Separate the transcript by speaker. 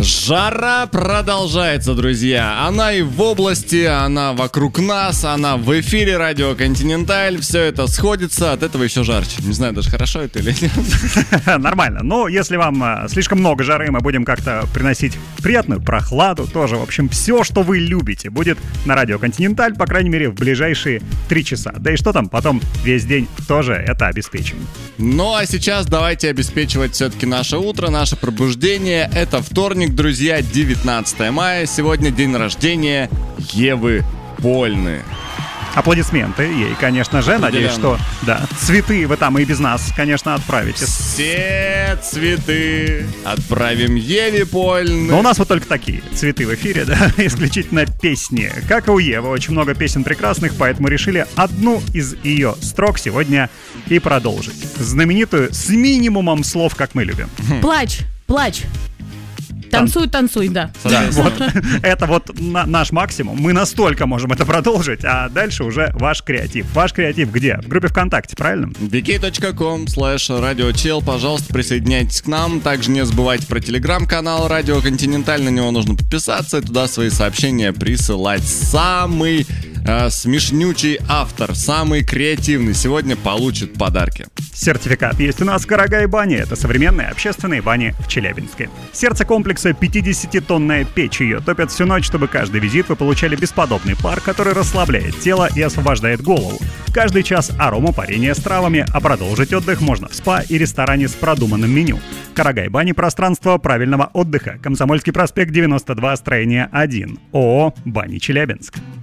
Speaker 1: Жара продолжается, друзья. Она и в области, она вокруг нас, она в эфире радио Континенталь. Все это сходится, от этого еще жарче. Не знаю, даже хорошо это или нет.
Speaker 2: Нормально. Но если вам слишком много жары, мы будем как-то приносить приятную прохладу тоже. В общем, все, что вы любите, будет на радио Континенталь, по крайней мере, в ближайшие 3 часа. Да и что там, потом весь день тоже это обеспечим.
Speaker 1: Ну а сейчас давайте обеспечивать все-таки наше утро, наше пробуждение. Это вторник, друзья, 19 мая. Сегодня день рождения Евы Польны.
Speaker 2: Аплодисменты ей, конечно же. Надеюсь, что да, цветы вы там и без нас, конечно, отправите.
Speaker 1: Все цветы отправим Еве Польны.
Speaker 2: Но у нас вот только такие цветы в эфире, да, исключительно песни. Как и у Евы, очень много песен прекрасных, поэтому решили одну из ее строк сегодня и продолжить. Знаменитую с минимумом слов, как мы любим.
Speaker 3: Плачь, плачь. Танцуй, танцуй, да.
Speaker 2: Да, вот это вот наш максимум. Мы настолько можем это продолжить, а дальше уже ваш креатив. Ваш креатив где? В группе ВКонтакте, правильно?
Speaker 1: vk.com/radiochel. Пожалуйста, присоединяйтесь к нам. Также не забывайте про телеграм-канал Радио Континенталь. На него нужно подписаться и туда свои сообщения присылать. Самый смешнючий автор, самый креативный сегодня получит подарки.
Speaker 2: Сертификат есть у нас Карагай-бани. Это современные общественные бани в Челябинске. Сердце комплекса 50-тонная печь. Ее топят всю ночь, чтобы каждый визит вы получали бесподобный пар, который расслабляет тело и освобождает голову. Каждый час арома парения с травами, а продолжить отдых можно в спа и ресторане с продуманным меню. Карагай-бани — пространство правильного отдыха. Комсомольский проспект 92, строение 1. ООО «Бани Челябинск».